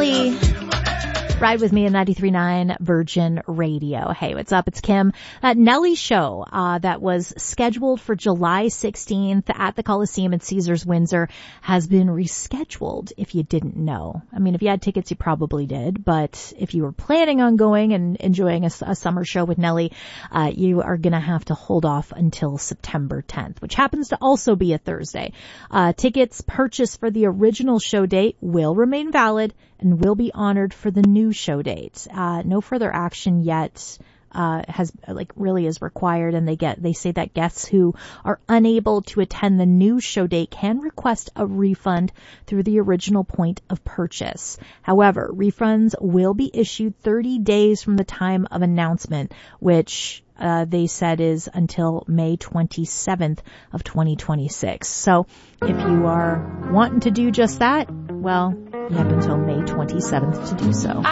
Nelly. Ride with me at 93.9 Virgin Radio. Hey, what's up? It's Kim. That Nelly show that was scheduled for July 16th at the Coliseum at Caesars Windsor has been rescheduled, if you didn't know. I mean, if you had tickets, you probably did. But if you were planning on going and enjoying a summer show with Nelly, you are going to have to hold off until September 10th, which happens to also be a Thursday. Tickets purchased for the original show date will remain valid and will be honored for the new show date. No further action yet really is required, and they say that guests who are unable to attend the new show date can request a refund through the original point of purchase. However, refunds will be issued 30 days from the time of announcement, which they said is until May 27th of 2026. So if you are wanting to do just that, well, you have until May 27th to do so.